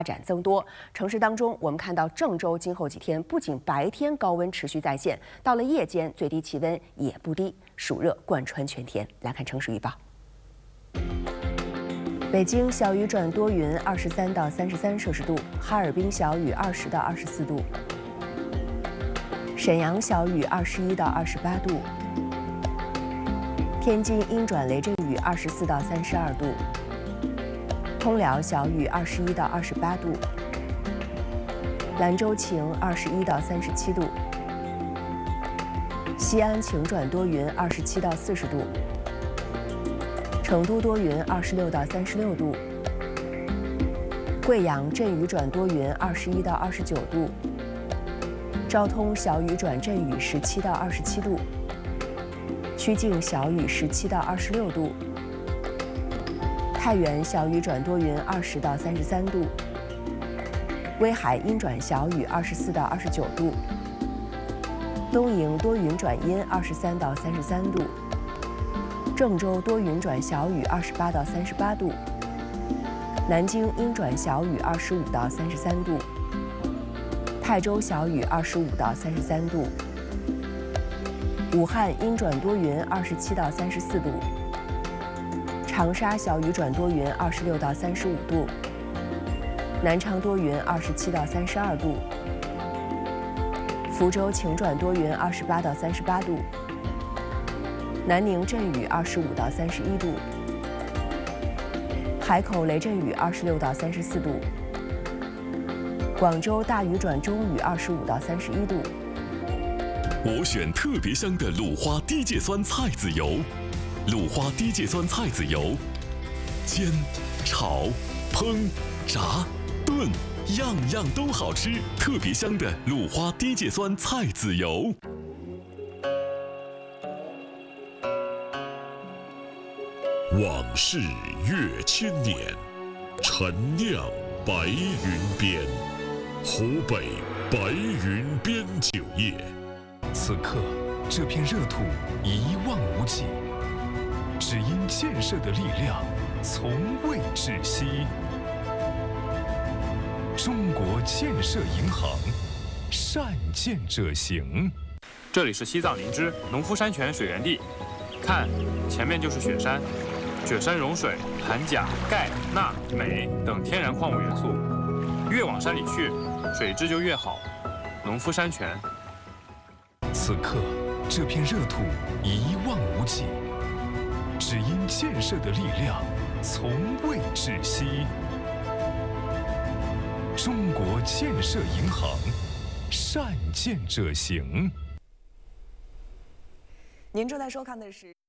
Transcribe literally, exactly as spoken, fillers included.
展增多。城市当中，我们看到郑州今后几天不仅白天高温持续再现，到了夜间最低气温也不低，暑热贯穿全天。来看城市预报。 北京小雨转多云，二十三到三十三摄氏度；哈尔滨小雨，二十到二十四度；沈阳小雨，二十一到二十八度；天津阴转雷阵雨，二十四到三十二度；通辽小雨，二十一到二十八度；兰州晴，二十一到三十七度；西安晴转多云，二十七到四十度。 成都多云，二十六到三十六度；贵阳阵雨转多云，二十一到二十九度；昭通小雨转阵雨，十七到二十七度；曲靖小雨，十七到二十六度；太原小雨转多云，二十到三十三度；威海阴转小雨，二十四到二十九度；东营多云转阴，二十三到三十三度。 郑州多云转小雨，二十八到三十八度；南京阴转小雨，二十五到三十三度；泰州小雨，二十五到三十三度；武汉阴转多云，二十七到三十四度；长沙小雨转多云，二十六到三十五度；南昌多云，二十七到三十二度；福州晴转多云，二十八到三十八度。 南宁阵雨二十五到三十一度，海口雷阵雨二十六到三十四度，广州大雨转中雨二十五到三十一度。 我选特别香的鲁花低芥酸菜籽油，鲁花低芥酸菜籽油，煎、炒、烹、炸、炖，样样都好吃。特别香的鲁花低芥酸菜籽油。 往事越千年，陈酿白云边，湖北白云边酒业。 此刻，这片热土一望无际，只因建设的力量从未止息。中国建设银行，善建者行。 这里是西藏林芝农夫山泉水源地，看，前面就是雪山。 雪山融水含钾、钙、钠、镁等天然矿物元素，越往山里去，水质就越好。农夫山泉。 此刻，这片热土一望无际，只因建设的力量从未止息。中国建设银行，善建者行。 您正在收看的是。